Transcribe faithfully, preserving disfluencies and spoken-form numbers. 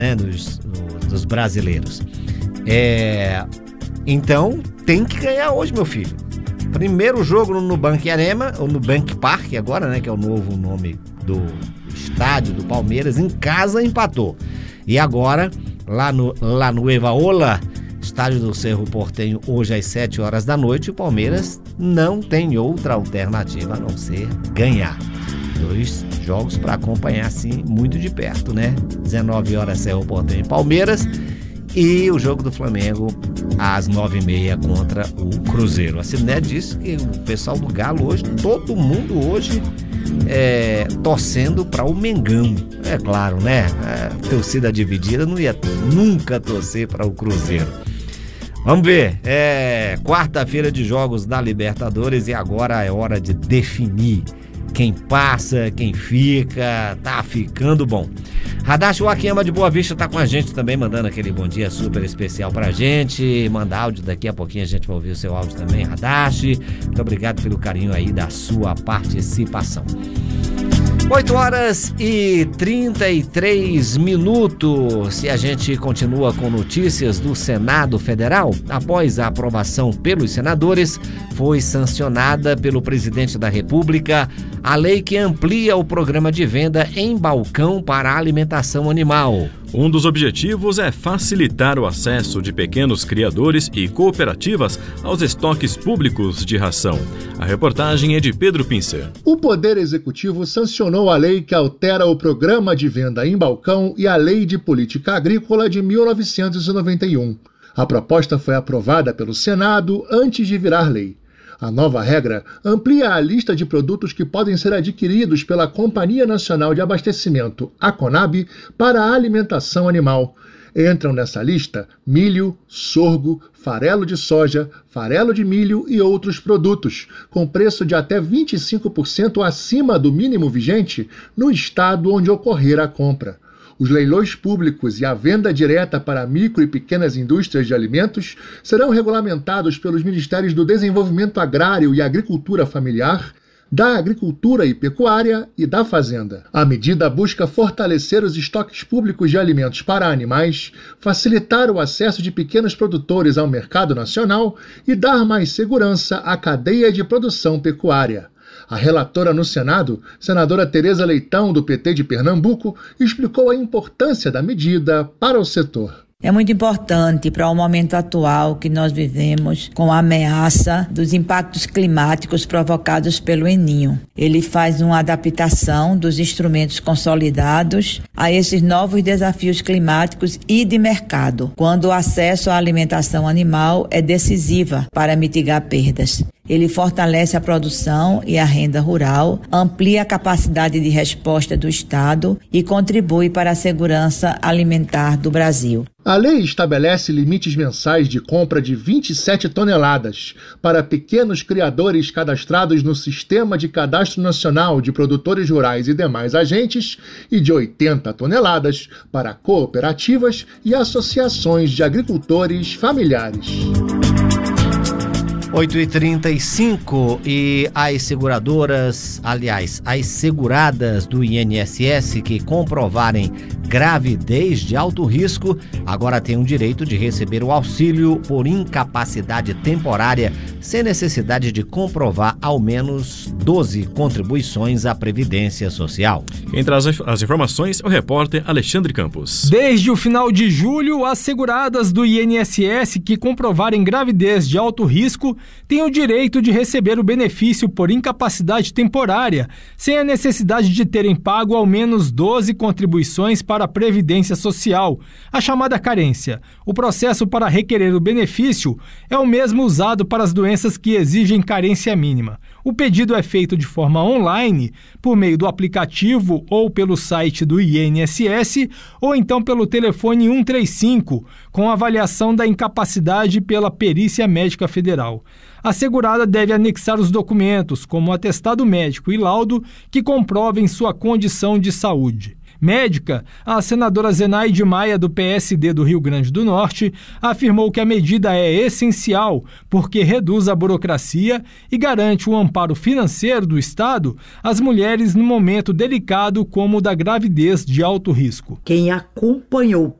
né, dos, dos brasileiros. É, então, tem que ganhar hoje, meu filho. Primeiro jogo no Nubank Arena, ou Nubank Park agora, né, que é o novo nome do estádio do Palmeiras, em casa empatou. E agora, lá no, lá no Evaola, estádio do Cerro Porteño, hoje às sete horas da noite, o Palmeiras não tem outra alternativa a não ser ganhar. Dois jogos para acompanhar assim muito de perto, né? dezenove horas Cerro Porteño e Palmeiras, e o jogo do Flamengo às nove e meia contra o Cruzeiro. A Ciné disse que o pessoal do Galo hoje, todo mundo hoje é, torcendo para o Mengão. É claro, né? A torcida dividida não ia nunca torcer para o Cruzeiro. Vamos ver, é quarta-feira de jogos da Libertadores e agora é hora de definir quem passa, quem fica, tá ficando bom. Radashi Wakiyama de Boa Vista tá com a gente também, mandando aquele bom dia super especial pra gente. Manda áudio, daqui a pouquinho a gente vai ouvir o seu áudio também, Radashi. Muito obrigado pelo carinho aí da sua participação. oito horas e trinta e três minutos. E a gente continua com notícias do Senado Federal. Após a aprovação pelos senadores, foi sancionada pelo presidente da República a lei que amplia o programa de venda em balcão para alimentação animal. Um dos objetivos é facilitar o acesso de pequenos criadores e cooperativas aos estoques públicos de ração. A reportagem é de Pedro Pincer. O Poder Executivo sancionou a lei que altera o programa de venda em balcão e a Lei de Política Agrícola de mil novecentos e noventa e um. A proposta foi aprovada pelo Senado antes de virar lei. A nova regra amplia a lista de produtos que podem ser adquiridos pela Companhia Nacional de Abastecimento, a CONAB, para a alimentação animal. Entram nessa lista milho, sorgo, farelo de soja, farelo de milho e outros produtos, com preço de até vinte e cinco por cento acima do mínimo vigente no estado onde ocorrer a compra. Os leilões públicos e a venda direta para micro e pequenas indústrias de alimentos serão regulamentados pelos Ministérios do Desenvolvimento Agrário e Agricultura Familiar, da Agricultura e Pecuária e da Fazenda. A medida busca fortalecer os estoques públicos de alimentos para animais, facilitar o acesso de pequenos produtores ao mercado nacional e dar mais segurança à cadeia de produção pecuária. A relatora no Senado, senadora Tereza Leitão, do P T de Pernambuco, explicou a importância da medida para o setor. É muito importante para o momento atual que nós vivemos com a ameaça dos impactos climáticos provocados pelo El Niño. Ele faz uma adaptação dos instrumentos consolidados a esses novos desafios climáticos e de mercado, quando o acesso à alimentação animal é decisiva para mitigar perdas. Ele fortalece a produção e a renda rural, amplia a capacidade de resposta do Estado e contribui para a segurança alimentar do Brasil. A lei estabelece limites mensais de compra de vinte e sete toneladas para pequenos criadores cadastrados no Sistema de Cadastro Nacional de Produtores Rurais e demais agentes e de oitenta toneladas para cooperativas e associações de agricultores familiares. oito e trinta e cinco e as seguradoras, aliás, as seguradas do I N S S que comprovarem gravidez de alto risco, agora têm o direito de receber o auxílio por incapacidade temporária, sem necessidade de comprovar ao menos doze contribuições à Previdência Social. Quem traz as informações é o repórter Alexandre Campos. Desde o final de julho, as seguradas do I N S S que comprovarem gravidez de alto risco têm o direito de receber o benefício por incapacidade temporária, sem a necessidade de terem pago ao menos doze contribuições para a Previdência Social, a chamada carência. O processo para requerer o benefício é o mesmo usado para as doenças que exigem carência mínima. O pedido é feito de forma online, por meio do aplicativo ou pelo site do I N S S, ou então pelo telefone cento e trinta e cinco, com avaliação da incapacidade pela Perícia Médica Federal. A segurada deve anexar os documentos, como atestado médico e laudo, que comprovem sua condição de saúde. Médica, a senadora Zenaide Maia, do P S D do Rio Grande do Norte, afirmou que a medida é essencial porque reduz a burocracia e garante o amparo financeiro do Estado às mulheres num momento delicado como o da gravidez de alto risco. Quem acompanhou